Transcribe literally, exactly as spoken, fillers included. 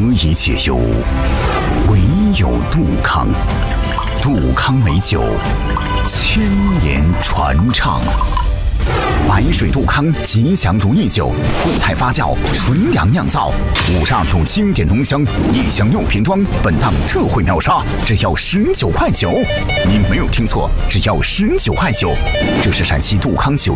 以解忧，唯有杜康。杜康美酒，千年传唱。白水杜康吉祥如意酒，固态发酵，纯粮酿造，五十二度经典浓香，一箱六瓶装，本档特惠秒杀，只要十九块九。你没有听错，只要十九块九。这是陕西杜康酒